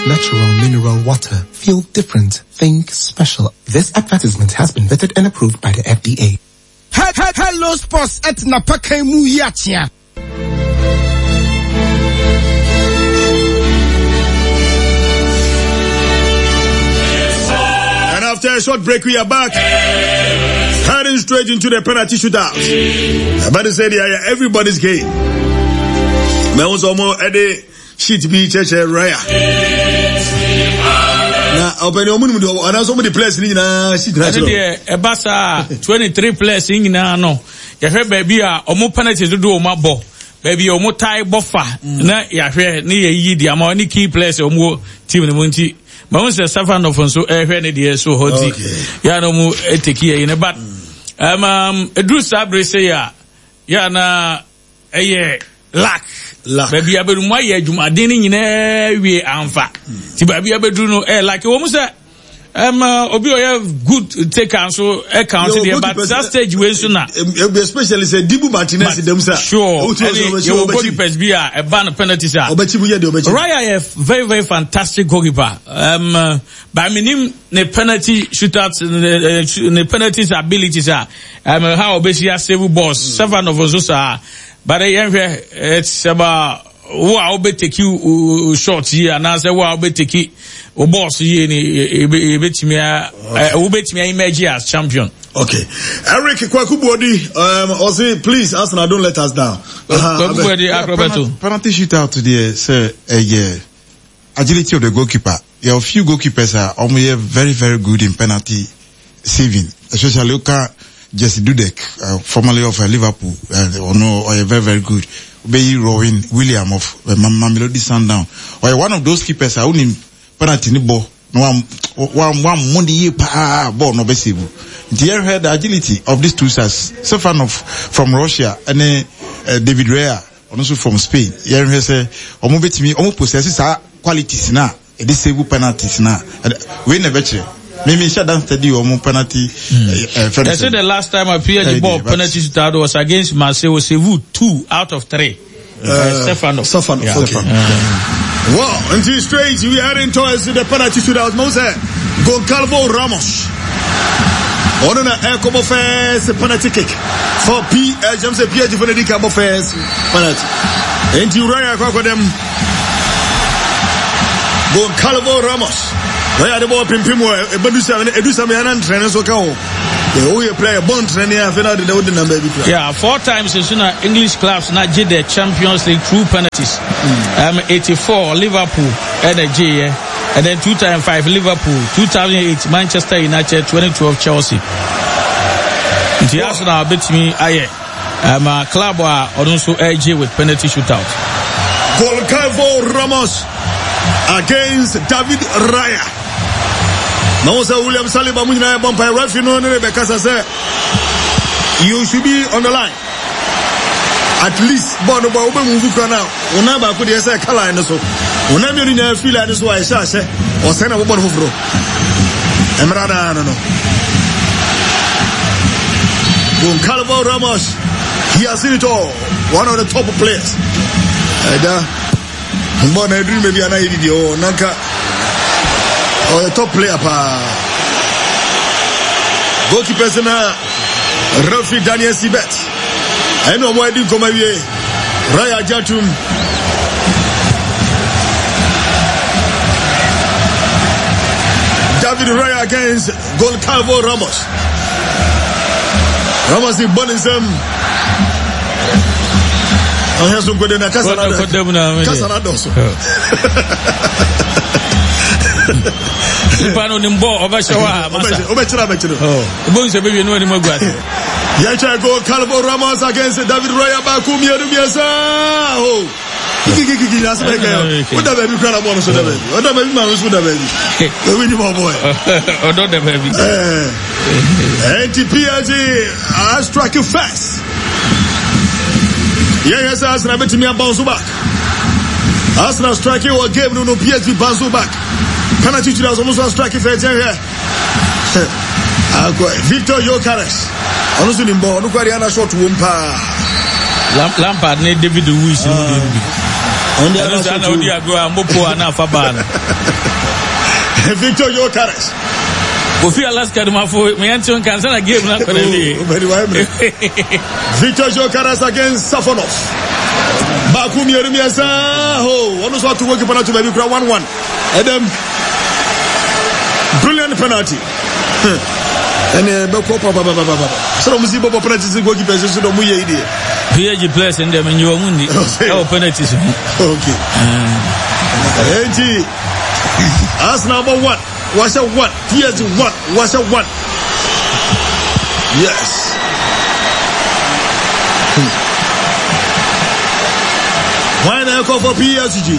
natural mineral water. Feel different. Think special. This advertisement has been vetted and approved by the FDA. Hello Sports at Napakaimu Yachia. And after a short break, we are back. Heading straight into the penalty shootout. But to say everybody's game. There was almost a sheet be church raya. Now, open your money, and also many players in a Bassa 23 players in no. You heard baby, omo penalty to do my ball. Baby, omo tie buffer. Na, ya hear near ye, the amount key players or more team in the Munti. But the Safan of so air so hot. Ya no more etiki in a bat. A Drew Sabre say ya na a lack. Baby abeduma ye juma deni nyina wie amfa ti baby abedu no like wo mu say obi o good take so count there but that stage we so na especially say Dibu Martinez dem say sure you goalkeepers be a ban penalty sir Raya a very very fantastic goalkeeper by minim ne penalty shootouts ne penalties abilities how obesi save balls 7 of us sir. But it's about who I'll be take you shots here and I say I'll be take it or boss here bet me image as champion. Okay. Eric Kwakubodi, also please Arsenal don't let us down. Penalty shootout today, sir, agility of the goalkeeper. Your few goalkeepers are almost very, very good in penalty saving, especially Jesse Dudek, formerly of Liverpool, or very, very good. Obey Rowan William of Mamelodi Sundown. Or one of those keepers are only penalty in the ball. One Monday ball no besibu. The air had the agility of these two sides. Stefanov from Russia and David Raya, also from Spain. Here he say, "Omobetimi, omo possesses our qualities now. This save penalties now. We never check." Maybe shut down steady or more penalty. I said the last time I appeared the ball penalty shootout was against Marseille was 2 out of 3. Stefanov. Yeah. Okay. Well, until straight, we are heading towards the penalty shootout. Mose Goncalvo Ramos. On a air combo first penalty kick for James Pierre Venedica first penalty. Until Raya Crocodem Goncalvo Ramos. Why the ball pimpimo Edusa and trainers so go. The way you play a bond training after the number. Yeah, 4 times in English clubs not did the Champions League through penalties. 84 Liverpool and and then 2005 Liverpool, 2008 Manchester United, 2012 Chelsea. The Arsenal beat me a club also AJ with penalty shootout. Goncalvo Ramos against David Raya. Now, William Saliba Munina Bumpy Ref, you know, because I said you should be on the line. At least, Bono Boba Muvuka now. Unaba could say Kala and so. Unami in a feel and so I say, or send a woman who broke. Emerada, I don't know. Goncalvo Ramos, he has seen it all. One of the top players. Mbona dream maybe an idea Nanka or a top player pa goalkeeper na Rafi Daniel Sibet eno mo edi ko mawie Raya Jatum David Raya against Goncalvo Ramos. Ramos is born in some I have some good in a Casanado. Pano nimbo obashawa obechira bonse baby no ni magwate yacha Goncalvo Ramos against David Raya Bakumi Edubiasa oh kiki nasbeke oda baby kala mo so da baby oda baby ma so da baby we ni boy oda da baby NTPG strike first. Yes, Arsenal bet me a bounce back. Arsenal striking or game no PSG bounce back. Penalty to us almost striking for here. Victor Gyökeres. Honestly, in ball, no Ariana shot wumpa. Lampard need David Luiz. On the other side, no dia go Mopo and Afabana. Victor Yokares. Kofi Alaska Mafo, me Anton Kansana game na Koreli. Victor Yokares against Safonov. Bakum Yeremiasa. Oh, one was what to work upon to maybe 1-1. Adam. Brilliant penalty. And so we see Bobo penalties go keep us so do muye ide. PSG players and them you mundi. How penalties. Okay. Arsenal number 1. Was a 1. PSG 1. Was a 1. Yes. Why not call for PSG?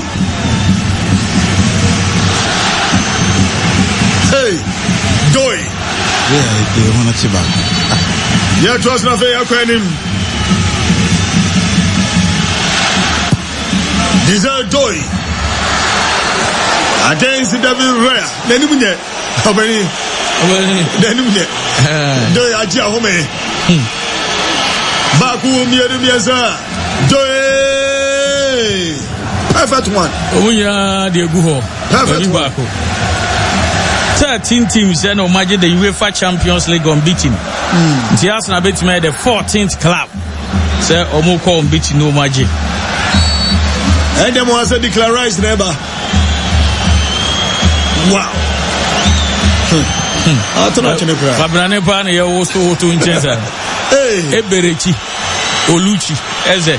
Hey, Doi. Yeah, they want to back. Yeah, trust nothing. I can him. Desire Doi against David Raya. Nenimune. How many? Nenimune. Doi Aji Ahome. Baku Miyerimiasa. Doi. Perfect one. Oh yeah, the Guho. Perfect one. 13 teams and imagine the UEFA Champions League unbeaten. The Arsenal beat me the 14th club. Say Omoko unbeaten no magic. And them was a declaration never. Wow. I don't know to the crowd. Fabrane Pan ya also to Inchesa. Hey. Eberechi. Oluchi. Eze.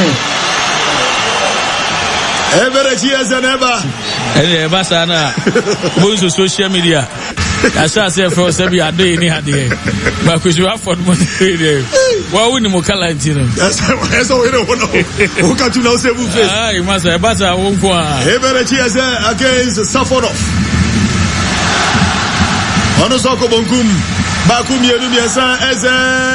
Eberechi Eze never. And Basana. Most social media. I shall say for Sebi a day in here. But because you have for money. Why wouldn't you call it? That's all we don't know. Who can you now say? Ah, you must have Basa won't go. Eberechi Eze against Safonov. Onosoko Bonkum. Bakum Yeremiasa Eze.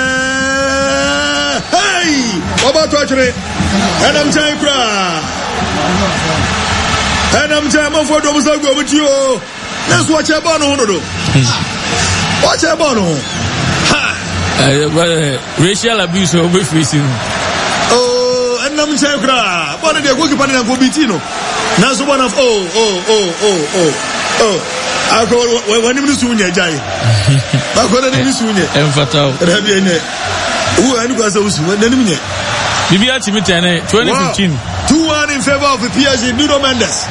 Hey! What about Twatchery? And I'm trying to cry. And I'm trying to for those that go with you. Let's watch a bono. Watch a bono. Racial abuse will be facing. Oh, and I'm trying to cry. But they're working on a Gobitino. Now, so one of I call when you soon, Jai. I call it soon. And Fatal. Who and was also when enemy. Bibiati Mitane 2015. 2-1 in favor of the PSG, Nuno Mendes.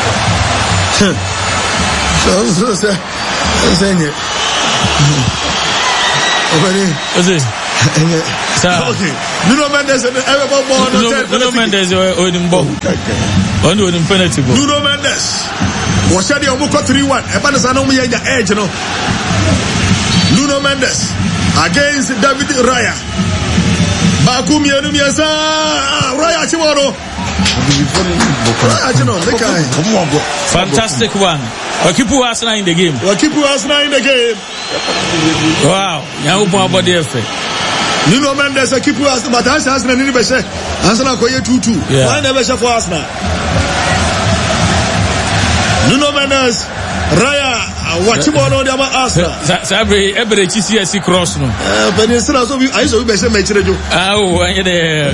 Okay. Nuno Mendes and Nuno Mendes or in Bob. On the penalty. Nuno Mendes. Was that the Omuko 3-1? Epanosanomi in the edge, you know. Nuno Mendes against David Raya. Bakum Yeremiasa Raya Chimoro. Fantastic one. Wakipu Arsenal in the game. Wakipu Arsenal in the game. Wow. Yahupo body effect. Nuno Mendes Wakipu Arsenal. But Arsenal in the best. Arsenal koye 2-2. Why never share for Arsenal? Nuno Mendes Raya Wachimono de Arsenal. Sabre every CSC cross no. But instead of I saw be say match rejo. Ah, I dey.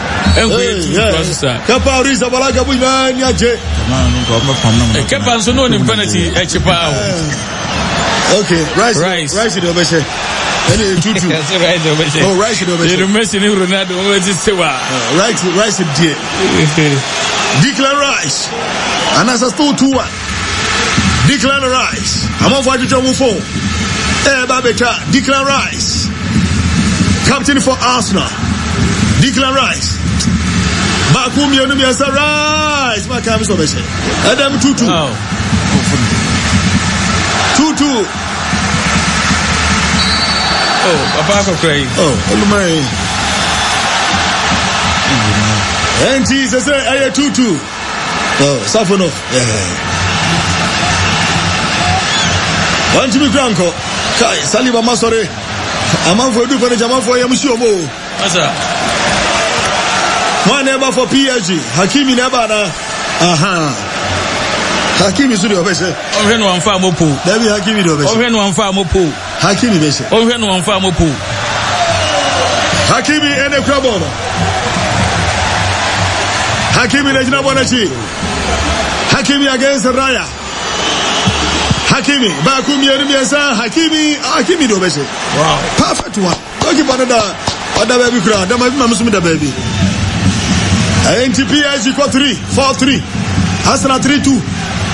Kapa Risa Balaga buya ni aje. Kepa nso no ni penalty e chipa. Okay, Rice do be say. Any 2-2. Right do be say. Oh, Rice do be say. The Messi ni Ronaldo o ti se wa. Rice die. Declan Rice. And as a still 2-1. Declan Rice. I'm on for the phone. Babeka. Declan Rice. Captain for Arsenal. Declan Rice. Bakum Yeremiasa Rice. My camera is over here. Adam 2-2. 2-2. Oh, Papa crying. Oh, my. And Jesus said, I 2-2. Oh, Safonov. One to be Granco. Kai, Saliba Masore. A man for Dupan, a man for Yamushomo. One never for PSG. Hakimi Nabana. Aha. Hakimi Studio Bese. Oven one farm pool. David Hakimi do Bese. Oven one farm pool. Hakimi Bese. Oven one farm pool. Hakimi and a crabble. Hakimi Legina Bonachi. Hakimi against Raya. Hakimi Bakumi Yerimiasa. Hakimi do bese. Wow. Perfect one. Look at other baby crowd. That might be Muslim baby. NTPS equal 4-3. Arsenal 3-2.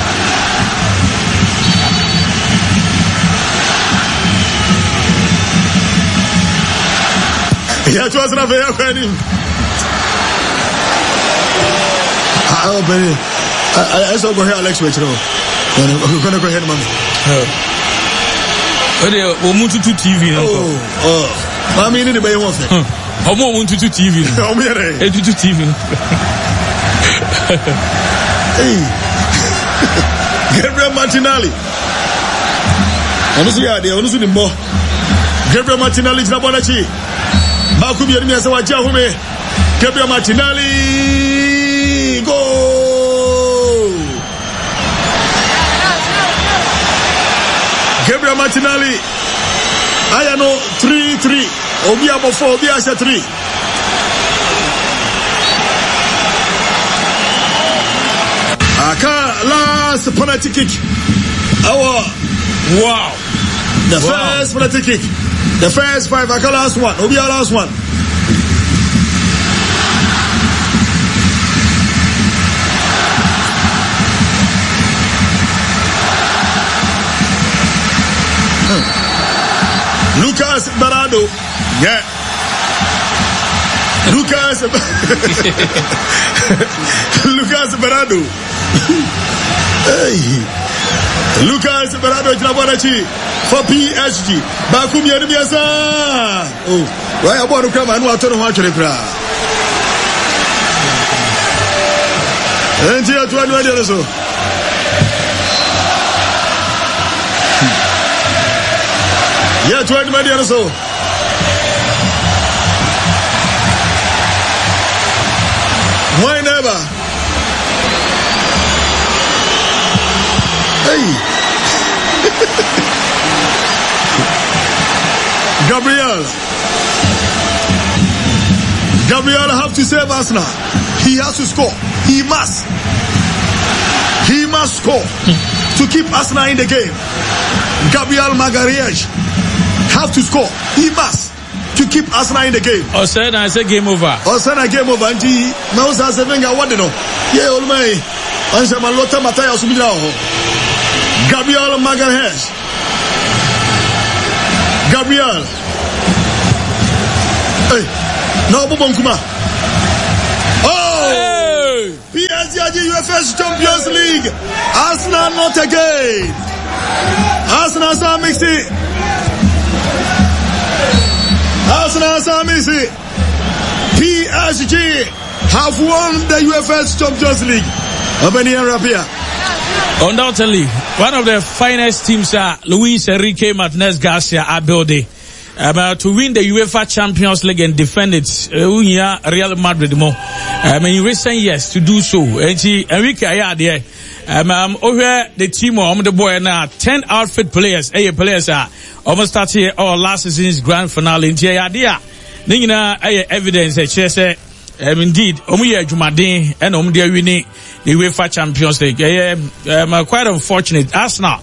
Yeah, to Arsenal very funny. Oh, Benny. I saw go here Alex Wait now. We're gonna go ahead, man. Oh, Mututu TV. Oh. I mean, anybody wants it. Omo Mututu TV. Omo yere. Mututu TV. Hey. Gabriel Martinelli. Onusu ya de, onusu ni mo. Gabriel Martinelli jina Bonachi. Bakumi Yerimiasa wa Jahume. Gabriel Martinelli. Goal. Gabriel Martinelli. Ayano 3-3. Obi abo 4, Obi asha 3. Aka last penalty kick. Wow. The first penalty kick. The first 5, Aka last one. Obi last one. Lucas Barado. Yeah. Lucas Barado. Hey. Lucas Barado Jabarachi for PSG. Bakumi Yerimiasa. Oh. Why about to come and what to watch the crowd? And here to another so. Yeah, 20 million or so. Why never? Hey. Gabriel have to save us now. He has to score. He must score to keep Arsenal in the game. Gabriel Magalhaes have to score. He must to keep Arsenal in the game. Said I said game over. Game over. And he knows as a finger. What do you know? Yeah, all my. And some Lotta Matthias Milao. Gabriel Magalhaes. Gabriel. Hey, no Bobonkuma. Oh, hey. PSG UFS Champions League. Arsenal not again. Arsenal Samixi. Arsenal Samixi. PSG have won the UFS Champions League. Undoubtedly, one of the finest teams are Luis Enrique Martinez Garcia are building to win the UEFA Champions League and defend it. Real Madrid more. In recent years to do so. Enrique Ayade. Over the team of the boy now 10 outfit players. Players are almost started last season's grand finale in Ayade. Ningina evidence indeed omuye Jumadin and omde winning the UEFA Champions League. Quite unfortunate. Arsenal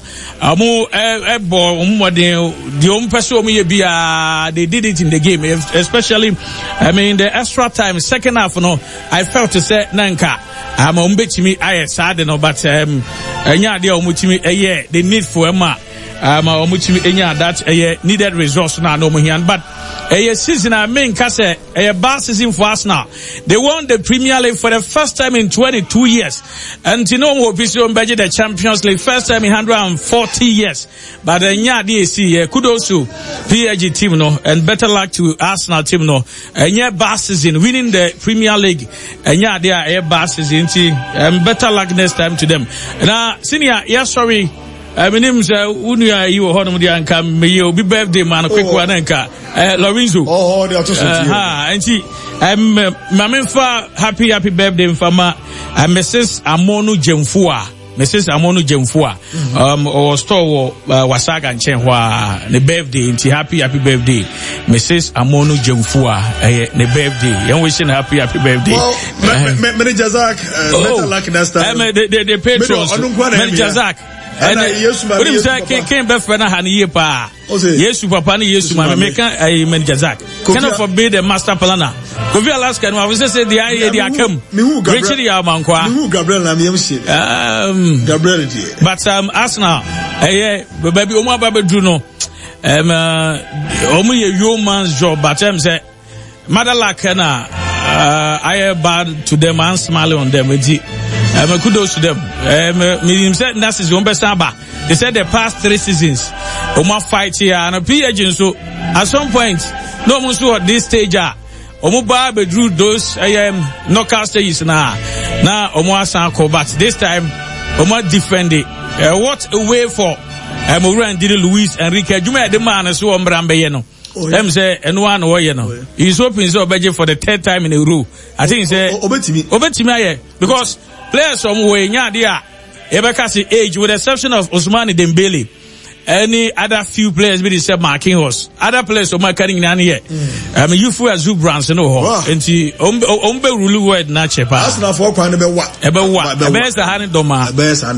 they did it in the game, especially the extra time second half. I felt to say nanka umbetimi aye sad no, but they need for that needed resource now no more. But season I mean kase bad season for Arsenal. They won the Premier League for the first time in 22 years. And you know what budget the Champions League first time in 140 years. But kudos to PSG team and better luck to Arsenal team bad season winning the Premier League they are bad season and better luck next time to them. Now senior sorry. My name is Unia. You are one of the anchor. May you be birthday man. Quick one anchor. Lorenzo. Oh, they are too sweet. And she, Mamenfa, happy birthday, Mfama. Mrs. Amonu Jemfua. Mrs. Amono Jemfua or store Wasaga and Chenhua the birthday into happy birthday Mrs. Amono Jemfua the birthday and wishing happy birthday. Well, Manager Zach, better luck next time. The patrons Manager Zach and what is that came back for a year pa yes papa ni yes ma make a Manager Zach cannot forbid the master planner Kofi Alaska no we say the idea they come Richard Yamankwa Gabriel Gabriel but Arsenal baby omo baba do no omo ye yeoman's job but say Madalaka na I bad to them and smiling on them kudos to them that is one saba they said the past 3 seasons omo fight here and a PG so at some point no one saw at this stage omo ba be drew those knockout stages na omo asanko but this time omo defend it what a way for Moran did Luis Enrique Juma the man so omrambe ye no them say anyone no ye no he's hoping so budget for the 3rd time in a row I think say obetimi aye because players from way nya dia ebeka say age with the exception of Ousmane Dembele any other few players be the Marquinhos other players of my carrying nan here youthful exuberance no ho enti ombe rule word na chepa Arsenal for kwan be wa best hand doma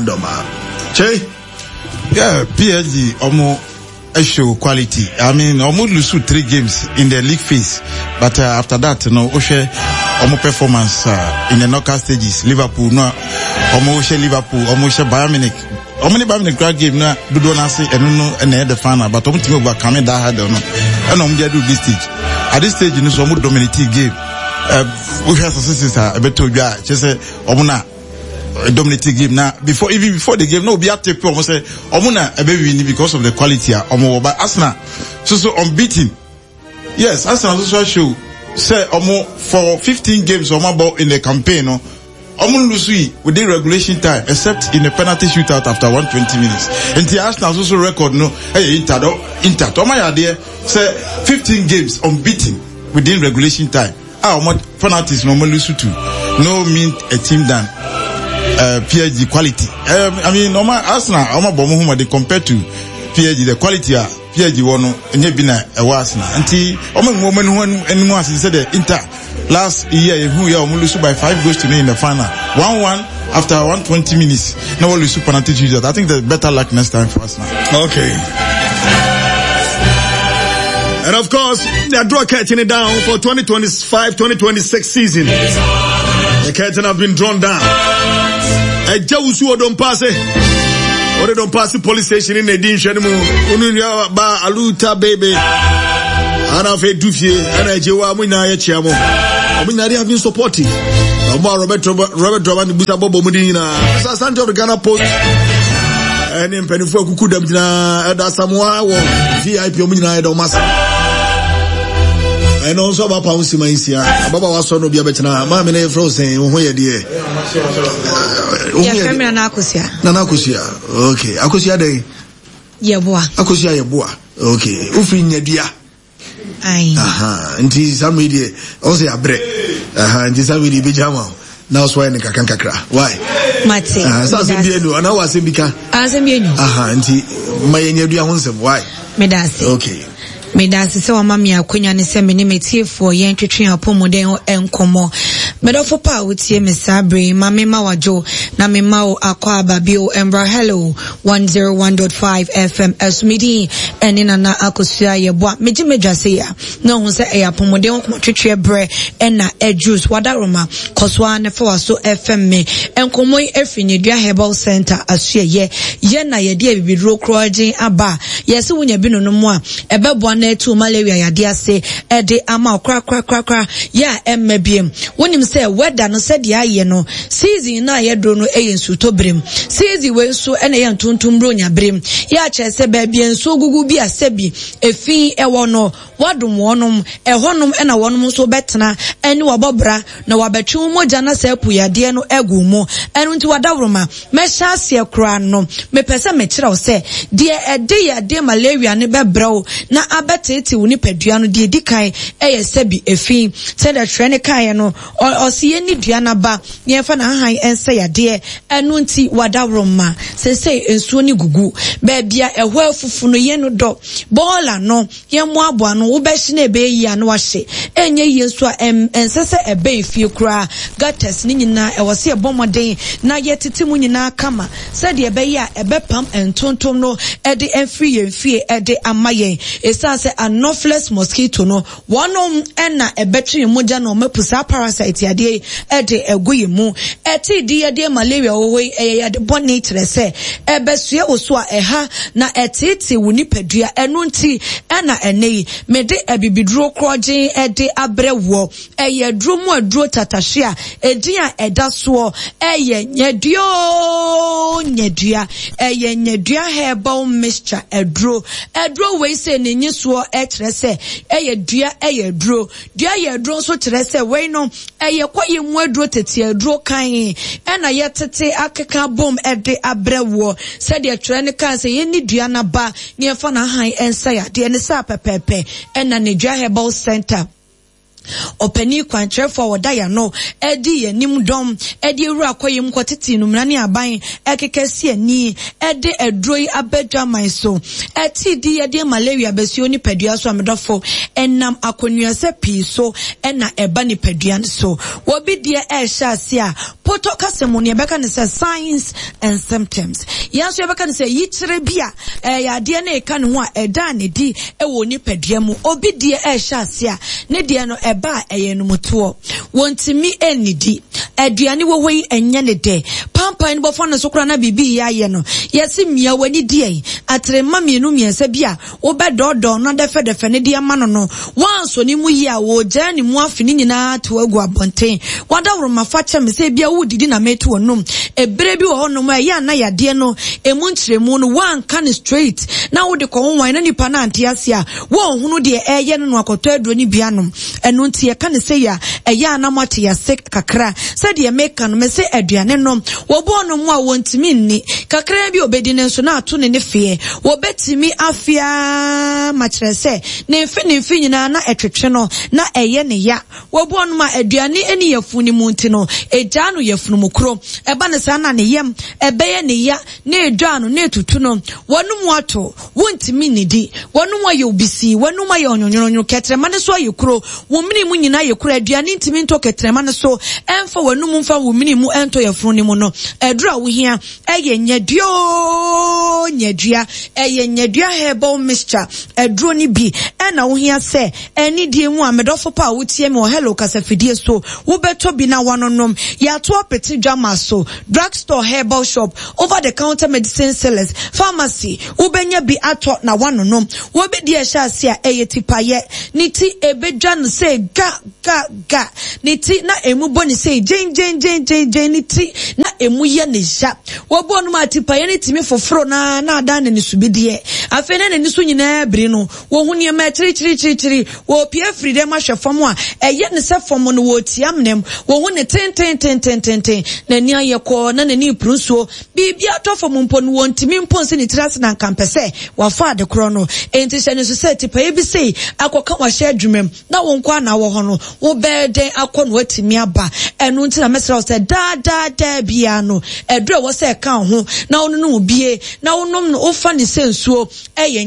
che yeah PSG omo show quality. I mean, almost lose 3 games in the league phase, but after that, almost performance in the knockout stages. Liverpool, almost Liverpool, almost Bayern Munich. How many Bayern Munich game na do not say and the final, but almost think about coming that hard or no. And do this stage. At this stage, almost dominating game. We have successes. I bet to just say, Omuna. Dominating game now before the game no be at take almost say omuna ebe win because of the quality omo but Arsenal so unbeaten. Yes, Arsenal also show say omo for 15 games omo ball in the campaign no omo lose within regulation time except in a penalty shootout after 120 minutes. And the Arsenal also record no Inter omo ya there say 15 games unbeaten within regulation time. Omo penalties no lose to no mean a team done. PSG quality. I mean, normal Arsenal, they compared to PSG, the quality PSG one, and you been a Arsenal. Until woman who anyone said the Inter last year, who you lose by 5 goals to me in the final. 1-1 after 120 minutes. Now we'll lose penalty shootout. I think there's better luck next time for Arsenal. Okay. And of course, they are draw curtain it down for 2025-2026 season. The curtain have been drawn down. Jawusu don't pass it. Or they don't pass the police station in the Dinshanimu. Ununya ba aluta baby. Ana fe dufie. Ana jewa mwina ya chiamo. Mwina have been supporting. Robert Droban busa bobo mudina. Sasante of the Ghana Post. And in Penifu kukuda mdina. Eda Samoa wo VIP omina edo masa. And also about Pausi Maisia. Baba was son of Yabetana. Mamma ne frozen. Where dear. Nanakusia. Okay. Akusia day. Yabua. Akusia Yabua. Okay. Ufin Yadia. Aye. Nti samedi also ya break. Nti samedi bijama. Now so ene kankakra. Why? Mate. Sasa bienu ana wasembika. Asembenu. Nti mayenyadua honsem. Why? Medasi. Okay. Medasi se wama mi akwanya ne se me ne metiefo ye ntwetwe apomoden enkomo medofo pa wotie me sabre ma me ma wajo na me ma akwa babio embra hello 101.5 FM asmidi enina na akosua ye boa meji medwase ya na hu se e apomoden twetwe bre ena juice wadaroma koswa ne fa so FM me enkomo efini dua herbal center asue ye na ye de bibidro kroagin aba yesi wunya binu no mu a ebebo na etu malaria yade ase ede ama kra ya emmebiem wonim se weather no se de aye no season na ye dro no eyensu to brem season we nso ene ye ntontom bronya brem ya che se ba bia nso gugu bi asebi efi ewo no wadom wonom ehonom ena wonom so betena eni wabobra na wabetwe moja na se apu yade no egu mu enu nti wadaworoma mesha ase kra no mepese mekira wo se de ede yade malaria ne bebrɛw na abetete woni padua no de dikan eye sebi efi se the trend kan no osiye ni duana ba ye fa na han ense yade enu nti wadaworoma sese ensuo ni gugu ba bia eho afufu no ye no do bola no ye mo aboa no wo be hye na ebe yi anu ahye enye yesu a ensese ebe fie kura gates ni nyina ewose ebomoden na ye tete mu nyina kama said ye be ya ebe pam entontom no ede enfri ye fie ede amaye esanse anopheles mosquito no wonom ena ebetwe moja no mapusa parasite yade ede egoye mu eti di yade malaria owe yade boni trese ebesue oso a eha na etete woni padua enu nti ena enei mede abibiduro kroje ede abrewo eye duro mu aduro tatahwe a edin a eda so eye nyedua eye nyedua herbal mixture eduro we say ne nyiso etrese eye dua eye duro so trese we no eye kwaye mu aduro tete aduro kan ena ye tete akeka bom ede abrewo said ye tre ne kan say ye ni dua na ba ne fa na han ensa ya de ne sa pepepe ena ne dua herbal center openi kwantrefo wodaya no edi yenim dom edi eru akoyem kwotiti no mrani aban ekekesi ani edi edroi abedwaman so eti di edi malaria besio ni padua so amedofo enam akonuase pi so ena eba ni padua so wobi die ehya se a poto kasemo ne beka ne say signs and symptoms yanso beka ne say yikyere bia ya de na eka ne ho a eda ne di ewo ni padua mu obi die ehya se a ne die no ba eyenumoto wontimi enidi aduane wo yi enye ne de pampa ni bofo no sokora na bibi ya ye no yesi mia wani die atrema mienu miensa bia wo bedodo no defe ne de ama no wanso ni mu yi a wo jani mu afini nyina to agu abonten wada woroma fa chem se bia wo didi na meto onum ebre bi wo honom ya na yade no emu nkyeremu no wanka ne straight na wo de ko honwan na nipa na antiase a wo hunu de eye no akoto aduro ni bia no enu nti kan say ya eya na mate ya sek kakra said ye make no me say aduane no wo bo no mu a wontimi nni kakra bi obedi ne nso na ato ne fie wo betimi afia machre se ne mfi nyina na etwetwe no na eye ne ya wo bo no ma aduane eni yafuni mu nti no eja no yafunu mukro eba ne sa na ne yem ebeye ne ya na edwa no na etutu no wonu mu ato wontimi nidi wonu mu ayobisi wonu mu ayonyonyo ketrema ne so ayekro wo mini mu nyina yekura aduane ntimi nto ketrema ne so emfa wanu mu mfa wo mini mu ento yafroni mu no edura wo hia eye nyedua eye nyedua herbal mixture eduro ni bi ena wo hia se eni die mu amedofo pa wo tie me o hello kasafidie so wo beto bi na wanonom ya to apeti dwama so drugstore herbal shop over the counter medicine sellers pharmacy wo benya bi ato na wanonom wo be die sha se a eye tipaye ni ti ebedwa no se ga niti na emu boni say jen niti na emu ye ne ja wo bonu ma tipa ye nitimi foforo na ada ne subidie afene ne niso nyina biri no wo huni ma chiri wo pie freedom ahwefom a eye ne se fom no wo tiamnem wo huni ten na ni ayeko na ni prunsuo bibia to fom mpo no wontimi mpo se ni tirase na kampese wa fa de kro no enti se ne so se tipa ye bi sei akoka wa hye adwumem na wo nkwa na wo ho no wo bede akon watimi aba enu nti na mesra se da bia no edre wo se ka ho na wo no bie na wo nom no ofa ne sensuo eye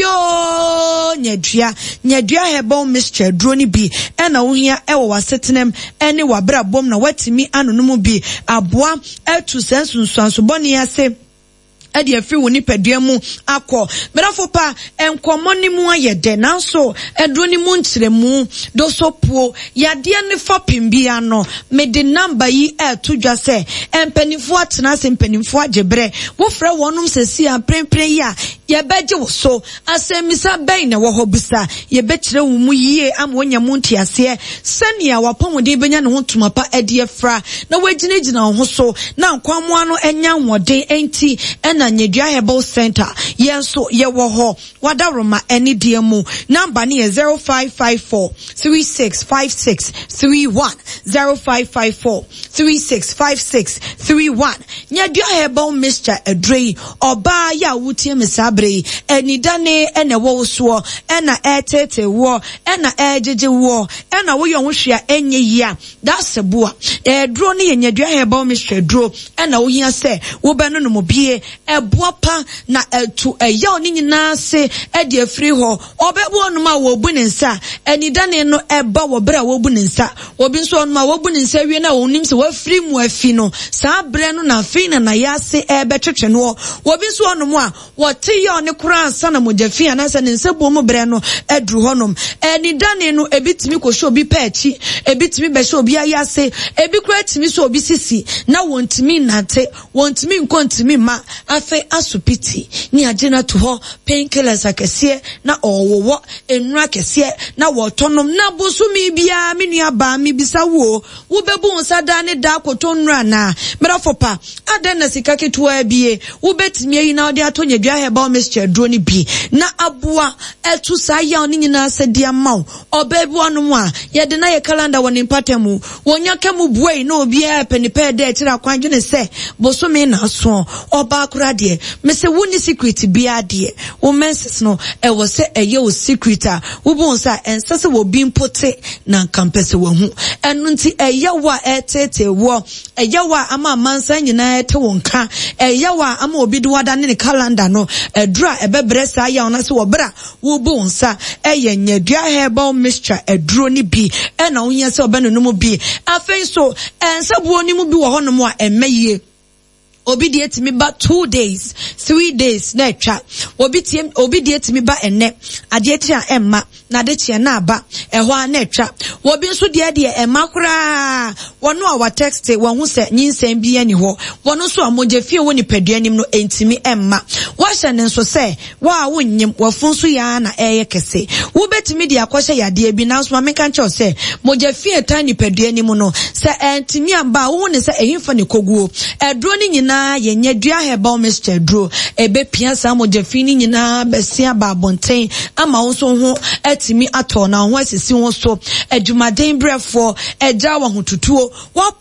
nyedua herbal mixture duro ni bi ena wo hia ewo wasetenem ene wabra bom na watimi anonom bi aboa etu sensunsuanso boni ase edi afri woni padua mu akọ berafo pa enkomo ni mu ayede nanso edro ni mu nkyeremu do sopuo yade ne fa pimbia no me de number yi etudwa se empanifo atena se empanifo agebre wo fra wonum sesi a prempren ya ye beje wo so asemisa ben na wo hobusa ye bekire wo mu yie am wonya mu ntiase sania wapomode benya ne ho tumapa edi afra na waginegina ho so na nkwamo ano enya nwode enti na nyedua herbal center yenso ye wo ho wadaroma eni diemu number ni 0554 365631 0554 365631 nyedua herbal mixture edrei oba ya wutie mesabre bebre enidane ene wo so ena etete wo ena ejeje wo ena wo yo hwea enye yia that's a boa dro ne yenyadua heba Mr. Dro ena wo hia se wo be no no mobie eboa pa na etu eya oni nyina se ede afiri ho obebu onuma wo bu ne nsa enidane no eba wo bra wo bu ne nsa obi nso onuma wo bu ne nsa wie na wonim se wo afiri mu afi no saa bre no na fi na ya se ebe twetwe no obi nso onumu a wo te ye oni kura ansa na mojafi anasa ne nsa bo mu bre no edru honom enidane no ebitimi ko hwe obi pa achi ebitimi be hwe obi ayase ebi kura timi so obi sisi na wontimi nante wontimi nkontimi ma afe asupiti ni agena to ho painkillers akese na owowo enura kese na wotonom na bosumi bia menua ba mi bisa wo bebu nsa da ne da koto nura na merafopa aden na sika ketua bie wo betimi yi na ode ato nyadua heba Mr. Dro ni bi na aboa etu sa ya oni nyina asedia maw obebu anum a ye de na ye calendar woni patemu wonya kemu buei na obi a penipe de tira kwanjene se bosumi na so oba akura de me se woni secret bia de wo menses no e wo se eye wo secret a wo bon sa ensese wo bi mpote na campus wo hu enu nti eye wa etete wo eye wa ama mansa nyina ete wonka eye wa ama obi de wada ne calendar no edura ebebre sa ya ona se wo bra wo bon sa eye nyadua heba Mr. Dro ni bi e na wo nya se obenu no mu bi afei so ensabuo ni mu bi wo hono mu a emaye obi die timi ba 2 days 3 days na etwa obi die timi ba enne ade tia emma na de tia na aba eho a na etwa obi nso de emma kura wono a wa text wo hu se nyinsem bi ani ho wono so amoje fie woni paduanim no entimi emma wa hye ne nso se wa wonyim wafun so ya na eye kese wo betimi de akwahye yade bi na so ma menka nche se moje fie tani paduanim no se entimi amba wo ne se ehimfa ne koguo Dro ni nyina yenyadua heba Mr. Dro ebe pia sa mojafini nyina besia ba bonten ama wonso ho etimi ato na ho asisi won so adwumaden brefo eja wa hotutuo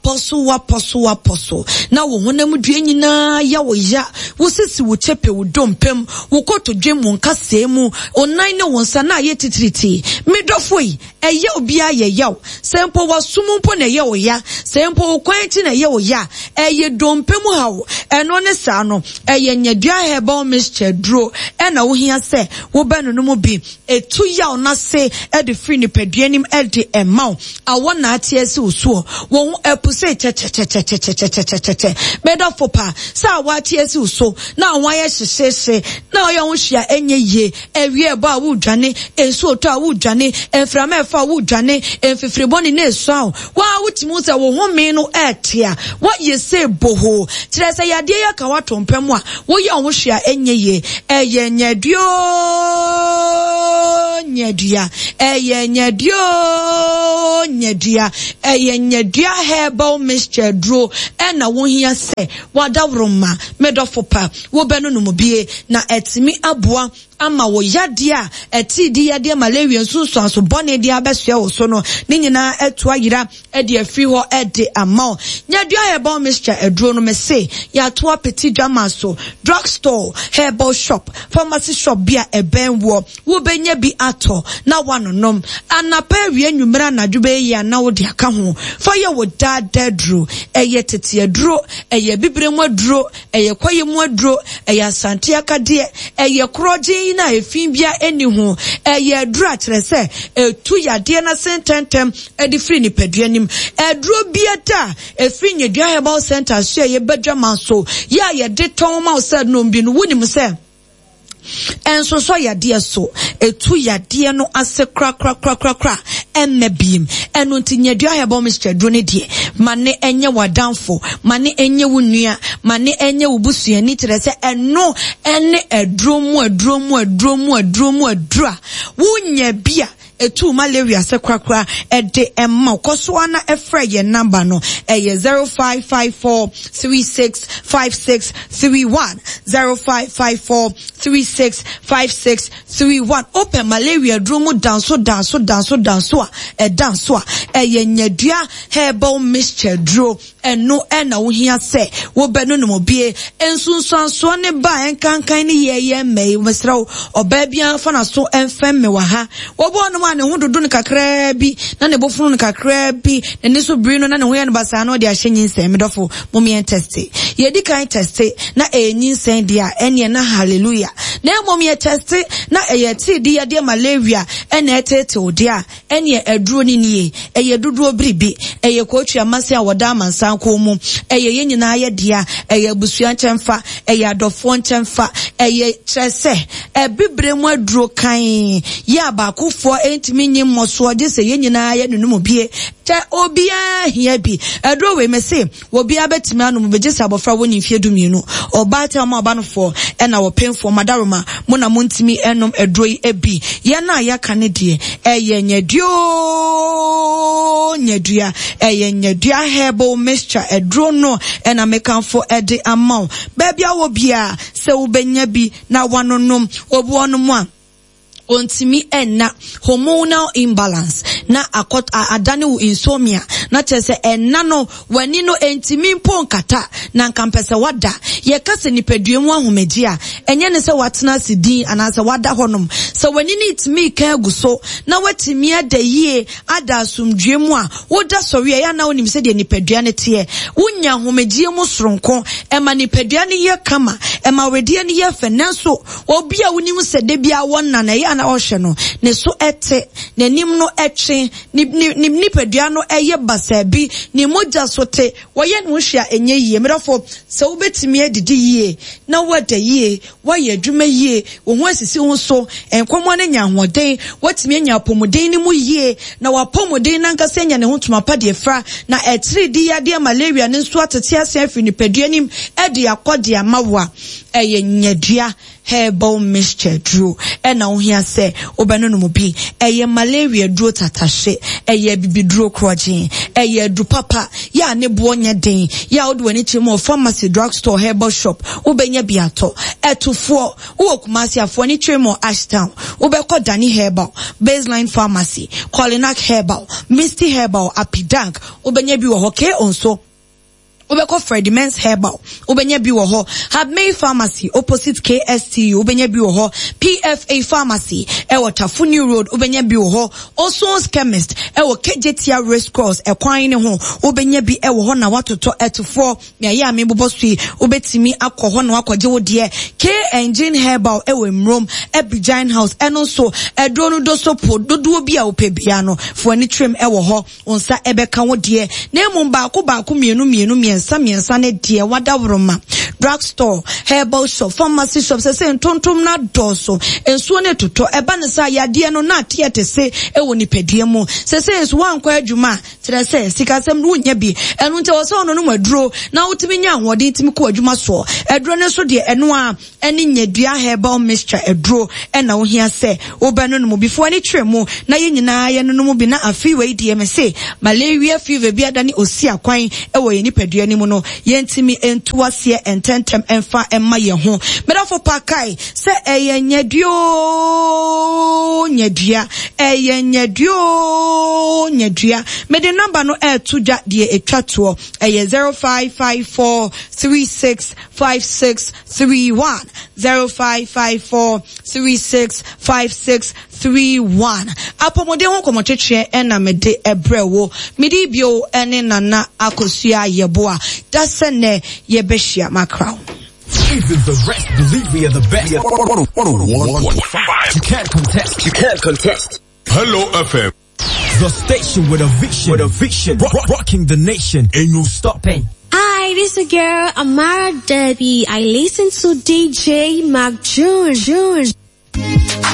waposo na wo honam dua nyina ya wo ya wo sisi wo chepe wo dompem wo koto dwem won kasemu onan ne wonsa na ye titiriti midofoi eye obi aye yaw sempo wasumumpo na ye wo ya sempo kwanti na ye wo ya eye dompem hawo eno ne sa no eye nyadua heba Mr. Dro ena wo hia se wo benu no mu bi etu yaw na se e de free ni paduanim e de emaw awona atie se usuo wo epuse che bedo fopa sa wa atie se uso na wa ye hyehyehye na yo ho hia enye ye ewie ba wo dwane ensu oto a wo dwane enframa efa wo dwane enfifriboni na esu a wa wutimu se wo home no etia wa ye se boho se yade ya ka wato mpem a wo ye ho hwea enye ye eye nyaduo nyadua eye nyaduo nyadua eye nyadua heba Mr. Dro ena wo hia se wadavroma medofopa wo benu no mobie na etimi aboa ama wo yade a eti di yade malaria nsunsu aso bone di abesua wo so no ni nyina etu ayira e de afi ho e de ama nyadua heba Mr. Dro no me se ya to apeti drama so drugstore herbal shop pharmacy shop bia ebenwo wo benya bi ato na wanonom anapa wie nwumra na dwube ya na wo de aka ho fa ye wo dada dro eye tete dro eye bibremu dro eye kwayemu dro eye asante akade eye kroje na efin bia eni ho eye dro atrese etu yade na sententem edi free ni paduanim edro bia da efin nyedua herbal center so ye bedwa so ya ye de ton ma said no bi no woni mu se enso so yade so etu yade no ase kra emmebim eno ntinyadua heba Mr. Dro ne die mane enye wadanfo mane enye wunua mane enye wubusuani tirese eno ene adromu wunya bia etu malaria se kwakwa ede emma koso na efra ye number no eye 0554365631 0554 365631. Open malaria drum dance a dance nyadua herbal mixture draw and no ena wo hia se wo benu no mobie ensunsanso ne ba enkankan ne ye mei mesraw obabia fa na so enfem me wa ha wo bo no ma ne hododo ne kakra bi na ne bofunu ne kakra bi ne so biri no na ne ho ya ne basa na o de ahyenyin se medofo momien test ye di kan test na enyin sen dia ene na hallelujah na momien test na eyeti di ya de malaria ene etete odia ene aduro ni nie eye dodo bribi eye kotua mase a woda amansan ko mu eye yenyina ye dia eye busua nchemfa eye adofo nchemfa eye trese bibre mu aduro kan ya ba kofo entimi nyimmoso de se yenyina ye nunum bie te obia hia bi aduro we mese obia betimi anu begese abofra woni mfie dumienu obata ma obanofo na wo penfo madaroma mo na montimi enom aduro yi ebi ye na ya kane de eye nyadua herbal mixture aduro no na mekanfo ede amount babia wo bia se wo benya bi na wanonom obu onom a ontimi enna hormonal imbalance na adane wo insomnia na chese enna no wani no entimi mpo nkata na nkampese wada ye kase nipaduemu ahomegi a enye ne se watena sidin anase wada honom se wani ni itimi ka aguso na watimi adayie ada asumdwemu a woda sori ya na onim se de nipadua ne te wonya ahomegi mu soronko ema nipadua ne ye kama ema wedie ne ye fenanso obi a wonim se de bia wonna na ya na ohwe no ne so ete nanim no etwe ni padua no eye basabi ni moja sote woye no hwea enye yie medofo se wo betimi adidi yie na wada yie waye adwuma yie wo ho asisi ho so enkomo ne nya hoden watimi anya apomuden ni mu yie na wapomuden na nkasa nya ne ho tumapa de fra na etri di yade malaria ne nso atete ase afi ni padua nim ede akode amawa eye nyadua herbal mixture duro ena ohia se obeno no bi eye malaria duro tatashe eye bibiduro krogen eye du papa ya ne bo nya den ya odwani chimo pharmacy drugstore herbal shop ubenya biato etufo uokumasi afo ni chimo Ashtown ubeko Dani herbal baseline pharmacy Kolinak herbal Misty herbal Apidank ubenya bi wo hoke onso Ubeko Freddy Men's Herbal ubenya bi wo ho Habmay Pharmacy opposite KST ubenya bi wo ho PFA Pharmacy ewo Tafuni Road ubenya bi wo ho Oson's Chemist ewo KJTR Race Cross ekwan ne ho ubenya bi ewo ho na watoto etufo ya ya mebobosui ubetimi akọ na akọje wo de K Engine Herbal ewo Mrom Abidjan House eno so edro do sopo dodo bi a opebia no fo ani trim ewo ho onsa ebeka wo de na emu ba ko mienu miensa ne die wadaworoma drugstore herbal shop pharmacy shop se ntontom na doso ensuo ne toto eba ne sa yade no na tiete se ewo nipadua mu se enso wankwa adwuma tere se sikasem no nya bi enu nte wo se ono no maduro na wotimi nya ahode timi ko adwuma so eduro ne so de eno a eni nyadua herbal mixture eduro ena wo hia se obano no before ani twemu na ye nyina ye no mu bi na afi we die me se malaria fever bi adani osi akwan ewo ye nipadua ni mu no yentimi entuase ententem enfa emma ye ho medafo pakai se eye nyadua mede number no tuja de etwato eye 0554365631 0554365631 apomode ho komotwetwe ena mede ebrewo mede bio ene nana akosua yeboa dasene yebehia macrown. Even the rest believe we are the best. 101.5. You can't contest. Hello FM. The station with a vision. Rocking the nation. Ain't no stopping. Hi, this is a girl, Amara Debbie. I listen to DJ Mac June.